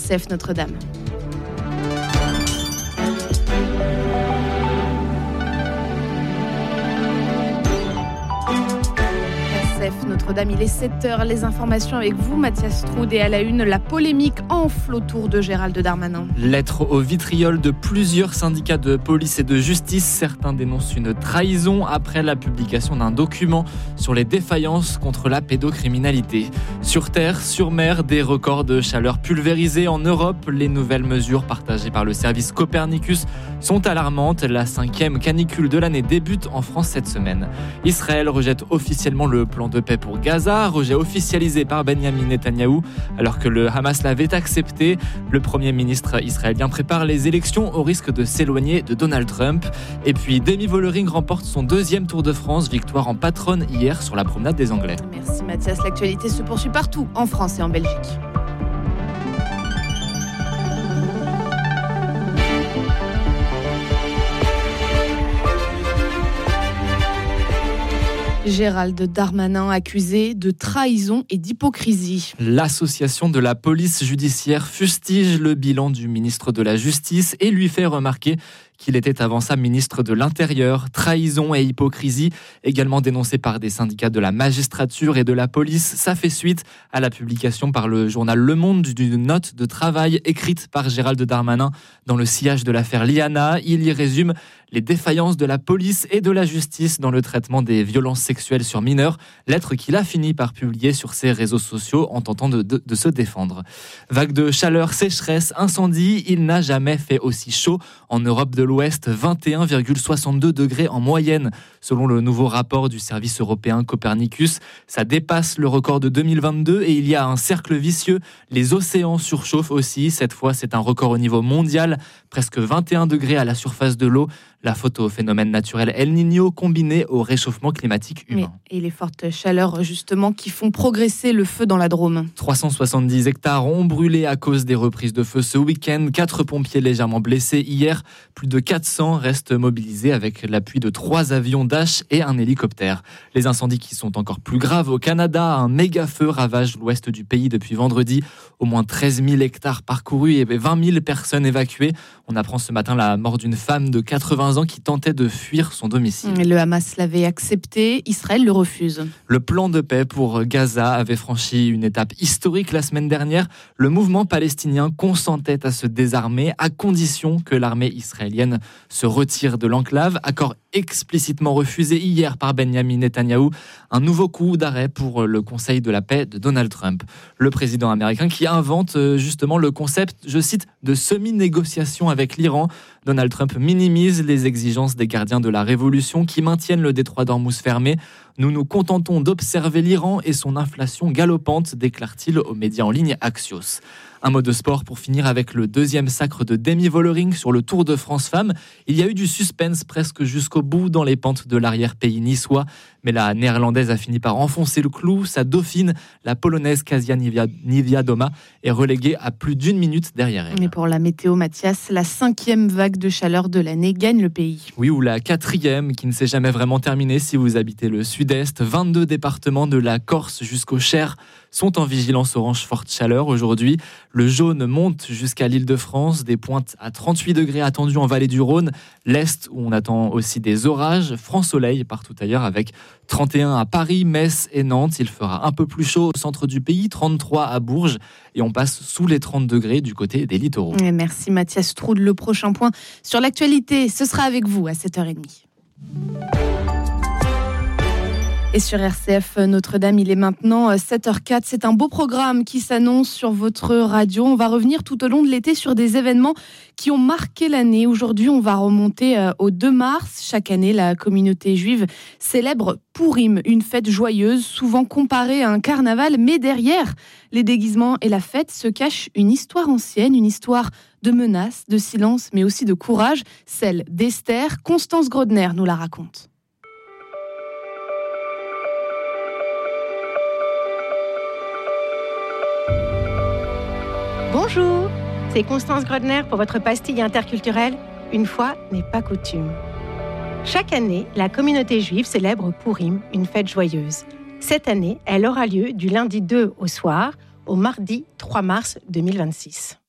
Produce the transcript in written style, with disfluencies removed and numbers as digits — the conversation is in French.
RCF Notre-Dame. Notre-Dame, il est 7h. Les informations avec vous, Mathias Troud, et à la une, la polémique enfle autour de Gérald Darmanin. Lettre au vitriol de plusieurs syndicats de police et de justice. Certains dénoncent une trahison après la publication d'un document sur les défaillances contre la pédocriminalité. Sur terre, sur mer, des records de chaleur pulvérisés en Europe. Les nouvelles mesures partagées par le service Copernicus sont alarmantes. La 5e canicule de l'année débute en France cette semaine. Israël rejette officiellement le plan de paix pour Gaza, rejet officialisé par Benjamin Netanyahou, alors que le Hamas l'avait accepté. Le Premier ministre israélien prépare les élections au risque de s'éloigner de Donald Trump. Et puis Demi Vollering remporte son 2e Tour de France, victoire en patronne hier sur la promenade des Anglais. Merci Mathias, l'actualité se poursuit partout en France et en Belgique. Gérald Darmanin accusé de trahison et d'hypocrisie. L'association de la police judiciaire fustige le bilan du ministre de la Justice et lui fait remarquer qu'il était avant ça ministre de l'Intérieur. Trahison et hypocrisie, également dénoncées par des syndicats de la magistrature et de la police. Ça fait suite à la publication par le journal Le Monde d'une note de travail écrite par Gérald Darmanin dans le sillage de l'affaire Liana. Il y résume les défaillances de la police et de la justice dans le traitement des violences sexuelles sur mineurs, lettre qu'il a fini par publier sur ses réseaux sociaux en tentant de se défendre. Vague de chaleur, sécheresse, incendie, il n'a jamais fait aussi chaud en Europe de l'Ouest, 21,62 degrés en moyenne, selon le nouveau rapport du service européen Copernicus. Ça dépasse le record de 2022 et il y a un cercle vicieux. Les océans surchauffent aussi. Cette fois, c'est un record au niveau mondial, presque 21 degrés à la surface de l'eau. La faute au phénomène naturel El Niño combiné au réchauffement climatique humain. Et les fortes chaleurs, justement, qui font progresser le feu dans la Drôme. 370 hectares ont brûlé à cause des reprises de feu ce week-end. 4 pompiers légèrement blessés hier. Plus de 400 restent mobilisés avec l'appui de 3 avions Dash et un hélicoptère. Les incendies qui sont encore plus graves au Canada. Un méga feu ravage l'ouest du pays depuis vendredi. Au moins 13 000 hectares parcourus et 20 000 personnes évacuées. On apprend ce matin la mort d'une femme de 80 ans qui tentait de fuir son domicile. Le Hamas l'avait accepté, Israël le refuse. Le plan de paix pour Gaza avait franchi une étape historique la semaine dernière. Le mouvement palestinien consentait à se désarmer à condition que l'armée israélienne se retire de l'enclave. Accord explicitement refusé hier par Benjamin Netanyahou. Un nouveau coup d'arrêt pour le Conseil de la paix de Donald Trump. Le président américain qui invente justement le concept, je cite, de semi-négociation avec l'Iran. Donald Trump minimise les exigences des gardiens de la révolution qui maintiennent le détroit d'Ormuz fermé. Nous nous contentons d'observer l'Iran et son inflation galopante, déclare-t-il aux médias en ligne Axios. Un mot de sport pour finir avec le 2e sacre de Demi Vollering sur le Tour de France Femmes. Il y a eu du suspense presque jusqu'au bout dans les pentes de l'arrière-pays niçois. Mais la néerlandaise a fini par enfoncer le clou. Sa dauphine, la polonaise Kasia Niewiadoma, est reléguée à plus d'1 minute derrière elle. Mais pour la météo, Mathias, la 5e vague de chaleur de l'année gagne le pays. Oui, ou la 4e qui ne s'est jamais vraiment terminée si vous habitez le sud-est. 22 départements de la Corse jusqu'au Cher sont en vigilance orange forte chaleur aujourd'hui. Le jaune monte jusqu'à l'Île-de-France, des pointes à 38 degrés attendues en vallée du Rhône. L'Est où on attend aussi des orages, franc soleil partout ailleurs avec 31 à Paris, Metz et Nantes. Il fera un peu plus chaud au centre du pays, 33 à Bourges et on passe sous les 30 degrés du côté des littoraux. Merci Mathias Troud. Le prochain point sur l'actualité, ce sera avec vous à 7h30. Et sur RCF Notre-Dame, il est maintenant 7h04. C'est un beau programme qui s'annonce sur votre radio. On va revenir tout au long de l'été sur des événements qui ont marqué l'année. Aujourd'hui, on va remonter au 2 mars. Chaque année, la communauté juive célèbre Pourim, une fête joyeuse, souvent comparée à un carnaval. Mais derrière les déguisements et la fête se cache une histoire ancienne, une histoire de menaces, de silence, mais aussi de courage. Celle d'Esther. Constance Grodner nous la raconte. Bonjour, c'est Constance Grodner pour votre pastille interculturelle. Une fois n'est pas coutume. Chaque année, la communauté juive célèbre Pourim, une fête joyeuse. Cette année, elle aura lieu du lundi 2 au soir au mardi 3 mars 2026.